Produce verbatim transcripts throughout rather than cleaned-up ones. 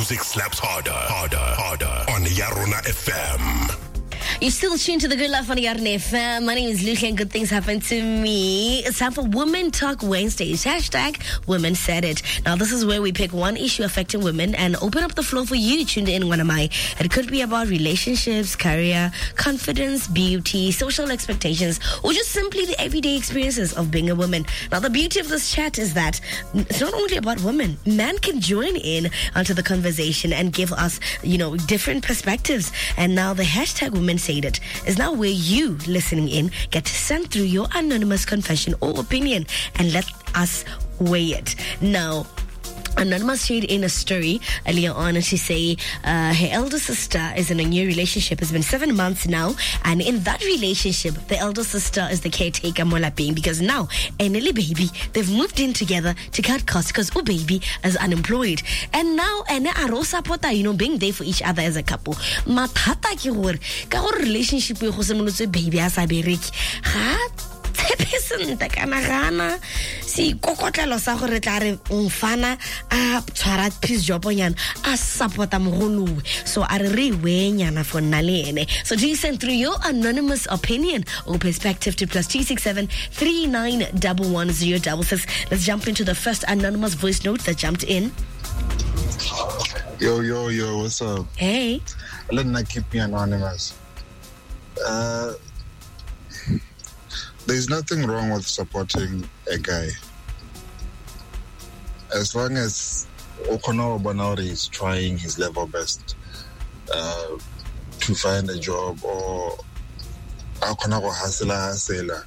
music slaps harder, harder, harder on Yarona F M. You're still tuned to the Good Life on Yarona F M. My name is Lucia and good things happen to me. It's time for Women Talk Wednesdays. Hashtag Women Said It. Now, this is where we pick one issue affecting women and open up the floor for you tuned in. One of my. It could be about relationships, career, confidence, beauty, social expectations, or just simply the everyday experiences of being a woman. Now, the beauty of this chat is that it's not only about women. Men can join in onto the conversation and give us, you know, different perspectives. And now the hashtag Women Said It is now where you listening in get to send through your anonymous confession or opinion and let us weigh it. Now, Anonymous shared in a story earlier on, and she say uh, her elder sister is in a new relationship. It's been seven months now, and in that relationship, the elder sister is the caretaker molaping because now, Eneli baby, they've moved in together to cut costs because oh baby is unemployed, and now Ene Arosa Pota, you know, being there for each other as a couple. Matata ki gore ka gore relationship we go semolotse baby as a bereki ha tshepeseng ta kana gana si kokotlelo sa gore tla re mfana a tshwara peace job onyana a supporta mogolowe so a re re wenyana for nna le ene. So do you send through your anonymous opinion or perspective to plus two six seven three nine one one zero six six. Let's jump into the first anonymous voice note that jumped in. Yo, yo, yo, what's up? Hey. Let me keep me anonymous. Uh, there's nothing wrong with supporting a guy. As long as Okono Obanori is trying his level best uh, to find a job or Okono Hasela Hasela.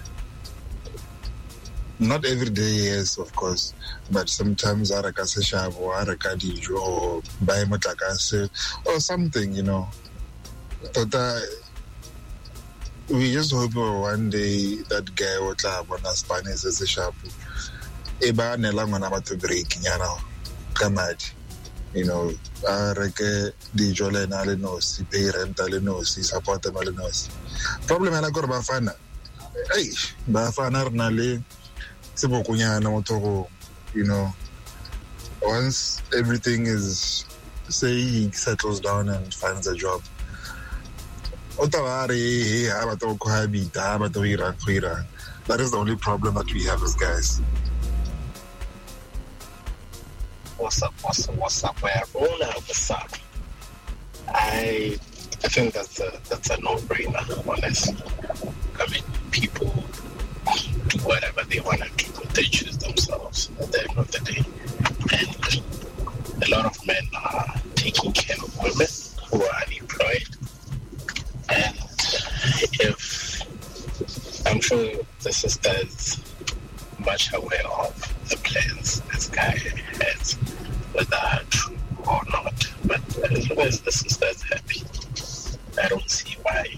Not every day, yes, of course, but sometimes Arakase Shavo, Arakadijo, or Baimatakase, or something, you know. But uh, we just hope one day that guy will have on us Spanish as a sharp. Eba Nelamana to break, you know, Kamaj. You know, Arake, the Jole Nalinos, pay rent Alinos, support them Alinos. Problem I got Bafana. Hey, Bafana Nali. You know, once everything is, say he settles down and finds a job, that is the only problem that we have as guys. What's up, what's up, what's up, what's up? I I think that's a, that's a no-brainer, honestly. I mean, people do whatever they want to do. They choose themselves at the end of the day. And a lot of men are taking care of women who are unemployed. And if I'm sure the sister is much aware of the plans this guy has, whether are true or not. But as long as the sister is happy, I don't see why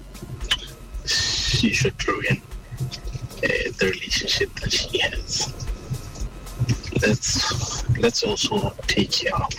she should ruin Uh, the relationship that she has. Let's let's also take care of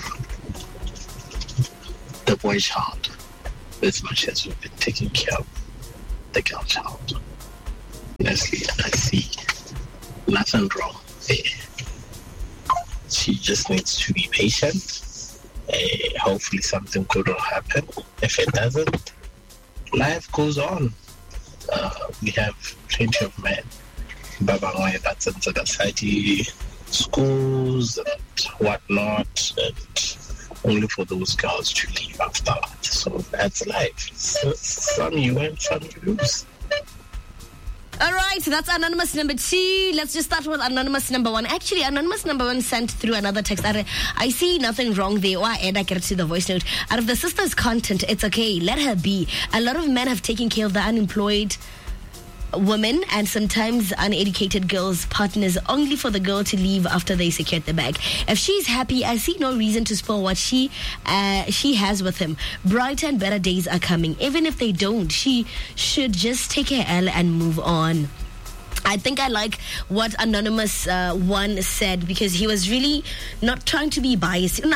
the boy child as much as we've been taking care of the girl child. Honestly, I see nothing wrong there. She just needs to be patient. Uh, hopefully something good will happen. If it doesn't, life goes on. Uh, we have plenty of men, Babangwe, that's in the society, schools and whatnot, and only for those girls to leave after that. So that's life. So some you win, some you lose. All right, so that's anonymous number two. Let's just start with anonymous number one. Actually, anonymous number one sent through another text. I, I see nothing wrong there. Or I get to the voice note. Out of the sister's content, it's okay. Let her be. A lot of men have taken care of the unemployed women and sometimes uneducated girls' partners only for the girl to leave after they secured the bag. If she's happy, I see no reason to spoil what she uh, she has with him. Brighter and better days are coming. Even if they don't, she should just take her L and move on. I think I like what Anonymous uh, one said, because he was really not trying to be biased.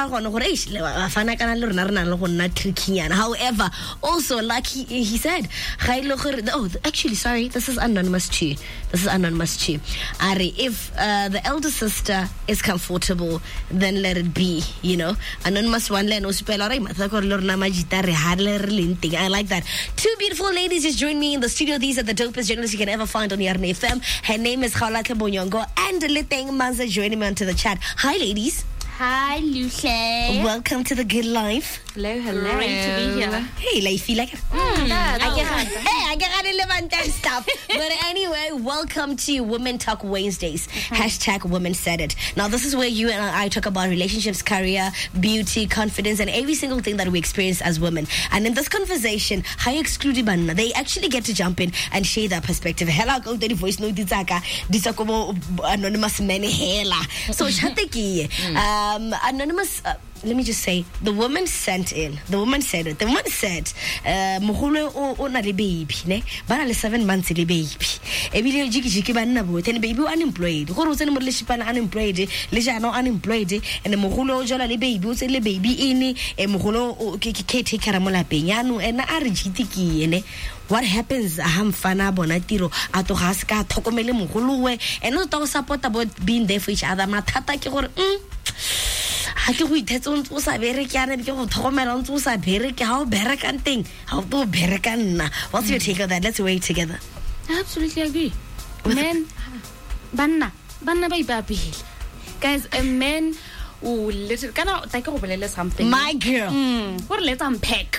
However, also like he, he said, oh, actually, sorry, this is Anonymous two. This is Anonymous two. Ari, if uh, the elder sister is comfortable, then let it be. You know, Anonymous one. I like that. Two beautiful ladies just joined me in the studio. These are the dopest journalists you can ever find on Yarne F M. Her name is Kgaolathle Bonyongo and Leteng Manza joining me onto the chat. Hi, ladies. Hi, Luhle. Welcome to The Good Life. Hello, hello. Great to be here. Hey, Lifey, like it. Mm, yeah, I get, hey, I get relevant and stuff. But anyway, welcome to Women Talk Wednesdays. Mm-hmm. Hashtag Women Said It. Now, this is where you and I talk about relationships, career, beauty, confidence, and every single thing that we experience as women. And in this conversation, I excluded Banna. They actually get to jump in and share their perspective. Hela go the voice no dizaka disakobo anonymous men hela. So shateki. Um, Anonymous, uh, let me just say, the woman sent in, the woman said it, the woman said, Moholo o na le baby, ne? Bana le seven months le baby. Ebile jiki jiki bana bo, ten baby unemployed. Go rotse mo le shipana unemployed, le jano unemployed, and the moholo jola le baby, o se le baby ini, e moholo o ke ke take care mo lapeng yanu, and na re jitiki ne. What happens aham fana bona tiro ato ga se ka thokomele mogolo we, and no to support about being there for each other. Mathata ke gore mm ha ke go ithetsa o ntse sa berekana ke go thogomela o ntse o sa bereke ha o bereka nteng ha o to bereka nna. What's your take on that? Let's wait together. I absolutely agree. Men banna banna ba ibabile. Guys, a man who literally kana take go bolela something. My girl. Mm. What let's unpack.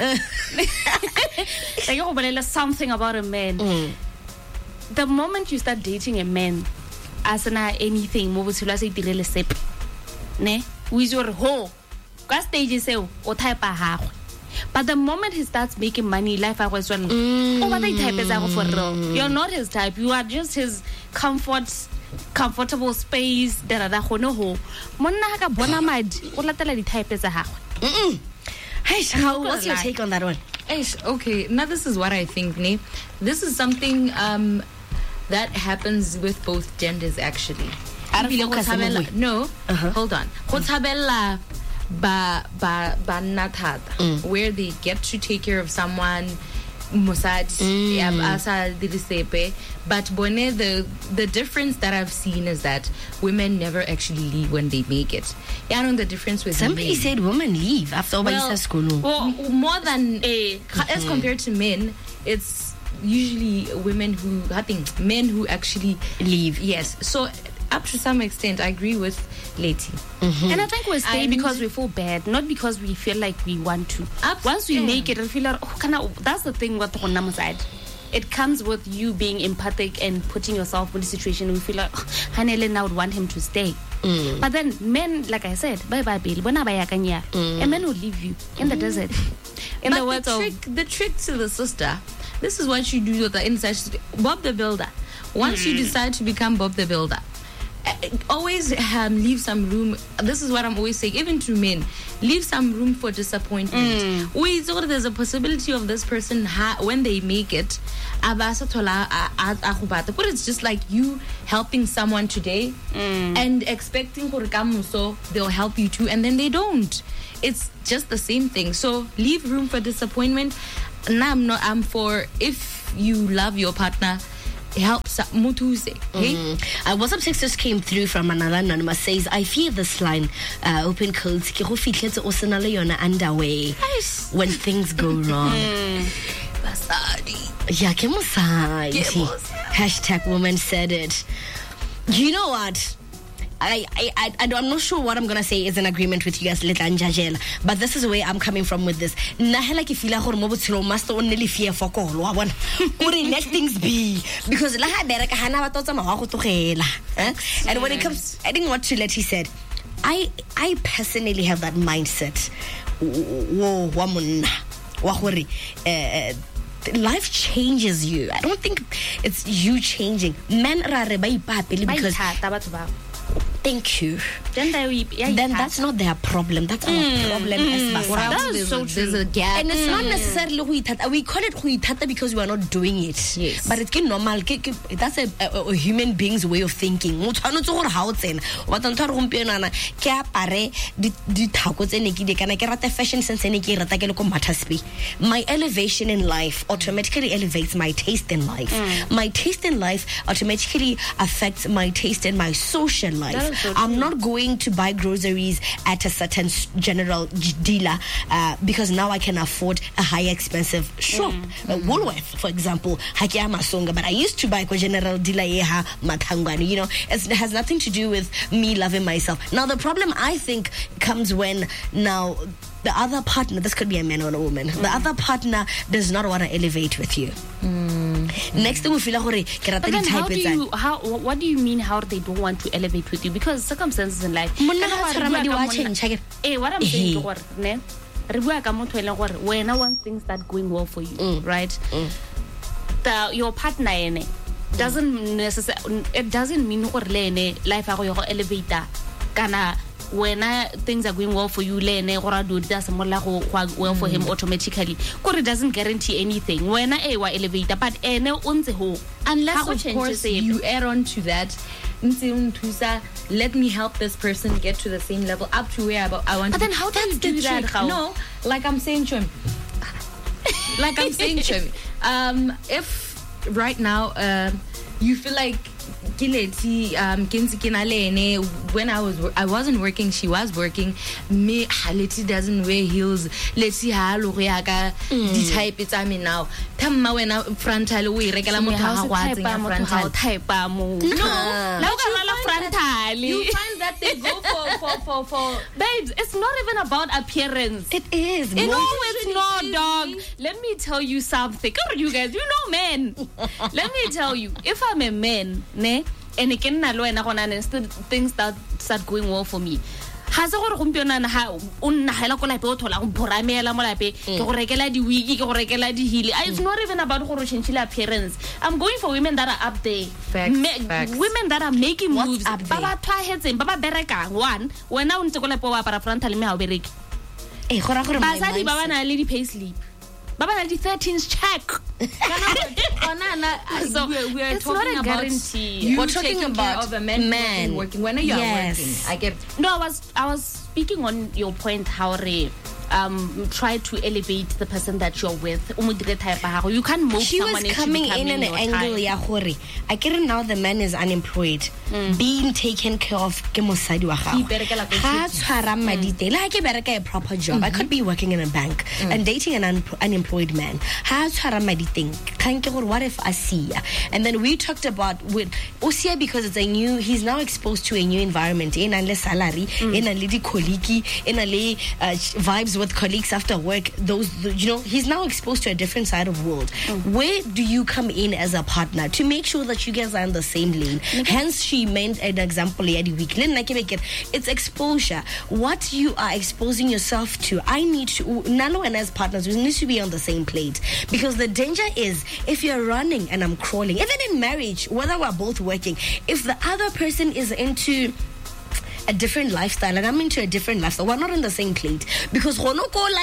Take go bolela something about a man. Mm. The moment you start dating a man, asana anything mo botshelo se itirele sepe. Ne? With your whole got stage say o type a. But the moment he starts making money, life I was one oh what I type is for real. You're not his type, you are just his comfort comfortable space. There are no ho. Monna ka bona madi o latela di type is a ha. Hey, how what's your take on that one? Eish, okay, now this is what I think, ne? This is something um that happens with both genders actually. No, uh-huh. Hold on. Ba ba ba nathata, where they get to take care of someone, musad asa dilisepe. But bone the the difference that I've seen is that women never actually leave when they make it. Yeah, I know the difference with somebody men. said women leave after well, school. Well, more than a mm-hmm. as compared to men, it's usually women who I think men who actually leave. Yes, so. Up to some extent, I agree with Leti. Mm-hmm. And I think we stay because we feel bad, not because we feel like we want to. Up Once we yeah. make it, we feel like, oh, can I, that's the thing with the side. It comes with you being empathic and putting yourself in the situation. We feel like, oh, Hanele now would want him to stay. Mm. But then men, like I said, bye bye, Bill. Mm. A man will leave you in the mm. desert. In but the words the trick, of the trick to the sister, this is what you do with the inside. Bob the Builder. Once mm. you decide to become Bob the Builder, always um, leave some room. This is what I'm always saying, even to men, leave some room for disappointment. Mm. We thought there's a possibility of this person ha- when they make it, but it's just like you helping someone today mm. and expecting so they'll help you too, and then they don't. It's just the same thing. So leave room for disappointment. Now I'm not. I'm for if you love your partner, helps Mutuse. Okay? Mm-hmm. Uh, WhatsApp text just came through from another anonymous says, I fear this line, uh, open codes, ke go fitlhetse o sena le yona underway when things go wrong. Basadi. Yeah, ke mosadi. Hashtag woman said it. You know what? I, I, I, I'm not sure what I'm going to say is in agreement with you guys, but this is where I'm coming from with this. Must only fear for call. Let things be. Because and when it comes, I think what Chileti said, I, I personally have that mindset. Life changes you. I don't think it's you changing. Men are because Thank you. Then they yeah, Then that's not their problem. That's our mm. problem as basadi. That is so There's a gap. And it's mm. not necessarily go ithata. We call it go ithata because we are not doing it. Yes. But it's normal. That's a, a, a human being's way of thinking. O tshwanetse gore ha o tsena. Wa tantwa re gompieno ana ke apare di di thako tsene ke di kana ke rata fashion sense ene ke rata ke le ko Mattersby. My elevation in life automatically elevates my taste in life. Mm. My taste in life automatically affects my taste in my social life. So I'm not going to buy groceries at a certain general dealer uh, because now I can afford a high expensive shop. Mm. Uh, Woolworth, for example, but I used to buy a general dealer, you know, it's, it has nothing to do with me loving myself. Now, the problem I think comes when now the other partner, this could be a man or a woman, mm. the other partner does not want to elevate with you. Mm. Next thing we feel like, but then how do you, how, what do you mean how they don't want to elevate with you? Because circumstances in life. Eh, what I'm saying to ne, when once things start going well for you, mm. right? Mm. The, your partner ene doesn't necessarily, it doesn't mean life ago elevator kana when uh, things are going well for you, lene gora do does well for him automatically. Because it doesn't guarantee anything. When I wa elevator, but ene unse ho. Unless of course you add on to that, let me help this person get to the same level up to where I want. But to then how do you do that? How? No, like I'm saying to him, like I'm saying to him, um, if right now uh, you feel like. Um, when I was I wasn't working, she was working. Me Haleti doesn't wear heels. Let's see how the type it's I mean now. Tamma when I frontal we regular motor frontal type no frontal. You find that they go for for for for babes. It's not even about appearance. It is. You know it's not, dog. Let me tell you something. Come on, you guys. You know men. Let me tell you. If I'm a man, ne. And again, things that start going well for me. Has a gompiona ha unna hela ko lape o thola go boramela mo lape ke go rekela di wig ke go rekela di heel. It's not even about go change appearance. I'm going for women that are up there. Facts, Me- facts. Women that are making What's moves. Baba twahetseng baba bereka one when I want to go lape wa para frontal me ha o bereki. Eh gora gore ba sa di baba na le di pay slip. Baba na di thirteens check. So we are, we are it's talking not a about guarantee. You We're talking about of a man, man. working. When are you yes. working? I get. No, I was I was speaking on your point how re um try to elevate the person that you're with. You can't move she someone was coming in an angle ya gore I get now the man is unemployed mm. being taken care of ke mosadi wa gago ha tshwara madite la ke bereka a proper job. Mm-hmm. I could be working in a bank mm. and dating an un- unemployed man ha tshwara madite thank you. What if I see ya? And then we talked about with Osia because it's a new he's now exposed to a new environment in a salary mm. in a lady colleague in a lay uh, vibes with colleagues after work. Those you know he's now exposed to a different side of the world. Mm. Where do you come in as a partner to make sure that you guys are in the same lane? Mm-hmm. Hence she meant an example the week it's exposure. What you are exposing yourself to, I need to Nalo and as partners we need to be on the same plate, because the danger is if you're running and I'm crawling, even in marriage, whether we're both working, if the other person is into a different lifestyle and I'm into a different lifestyle, we're not in the same plate, because not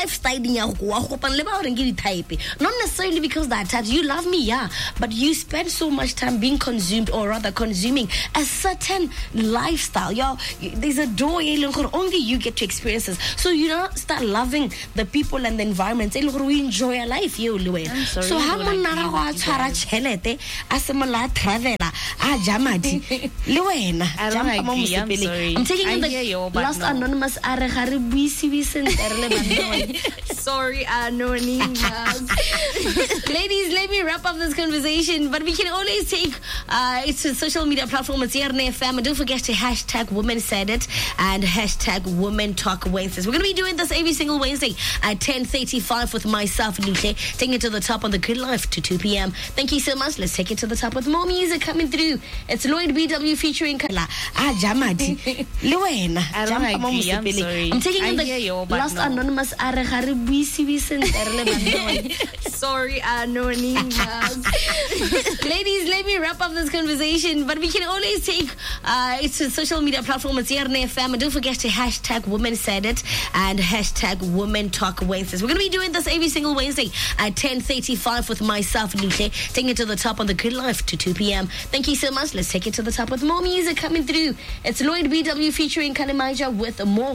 necessarily because that attached. You love me, yeah, but you spend so much time being consumed, or rather consuming a certain lifestyle. Yo, there's a door only you get to experience this, so you know start loving the people and the environment. We enjoy our life. So how much chelete asemola traveler ah jamadi le wena I'm sorry. I'm taking in the you, last no. anonymous sorry anonymous. Ladies, let me wrap up this conversation, but we can always take uh, it's a social media platform. It's R N F M, and don't forget to hashtag Women Said It and hashtag Women Talk Wednesdays. We're going to be doing this every single Wednesday at ten thirty-five with myself, Luche, taking it to the top on the Good Life to two p.m. Thank you so much. Let's take it to the top with more music coming through. It's Lloyd B W featuring Kala. Ah, Jamadi. Luena. I don't agree. I'm sorry. I'm taking in the you, last no. anonymous. buisi Sorry, anonymous. Ladies, let me wrap up this conversation. But we can always take uh, it's a social media platform. It's R N F M. And don't forget to hashtag Women Said It and hashtag Women Talk Wednesdays. We're going to be doing this every single Wednesday at ten thirty-five with myself, Luhle, taking it to the top on the Good Life to two p.m. Thank you so much. Let's take it to the top with more music coming through. It's Lloyd B W featuring Kalimaja with more.